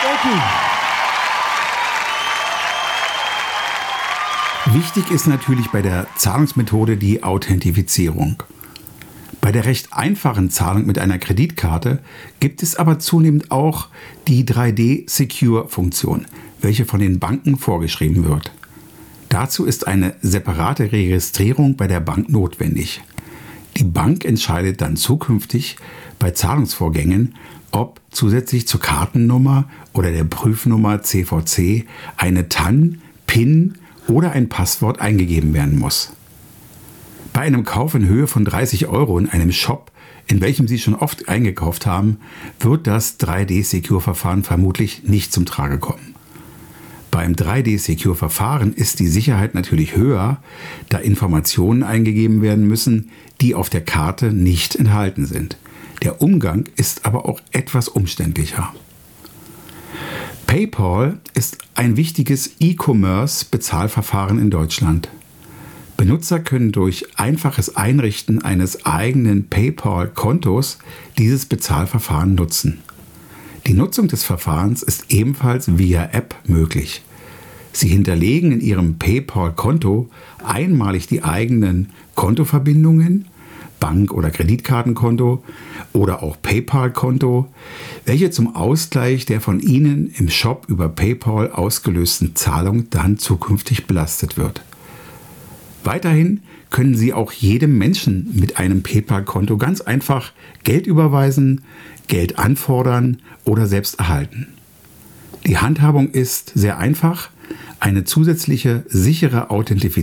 Wichtig ist natürlich bei der Zahlungsmethode die Authentifizierung. Bei der recht einfachen Zahlung mit einer Kreditkarte gibt es aber zunehmend auch die 3D-Secure-Funktion, welche von den Banken vorgeschrieben wird. Dazu ist eine separate Registrierung bei der Bank notwendig. Die Bank entscheidet dann zukünftig bei Zahlungsvorgängen, ob zusätzlich zur Kartennummer oder der Prüfnummer CVC eine TAN, PIN oder ein Passwort eingegeben werden muss. Bei einem Kauf in Höhe von 30 € in einem Shop, in welchem Sie schon oft eingekauft haben, wird das 3D-Secure-Verfahren vermutlich nicht zum Trage kommen. Beim 3D-Secure-Verfahren ist die Sicherheit natürlich höher, da Informationen eingegeben werden müssen, die auf der Karte nicht enthalten sind. Der Umgang ist aber auch etwas umständlicher. PayPal ist ein wichtiges E-Commerce-Bezahlverfahren in Deutschland. Benutzer können durch einfaches Einrichten eines eigenen PayPal-Kontos dieses Bezahlverfahren nutzen. Die Nutzung des Verfahrens ist ebenfalls via App möglich. Sie hinterlegen in Ihrem PayPal-Konto einmalig die eigenen Kontoverbindungen, Bank- oder Kreditkartenkonto oder auch PayPal-Konto, welche zum Ausgleich der von Ihnen im Shop über PayPal ausgelösten Zahlung dann zukünftig belastet wird. Weiterhin können Sie auch jedem Menschen mit einem PayPal-Konto ganz einfach Geld überweisen, Geld anfordern oder selbst erhalten. Die Handhabung ist sehr einfach. Eine zusätzliche sichere Authentifizierung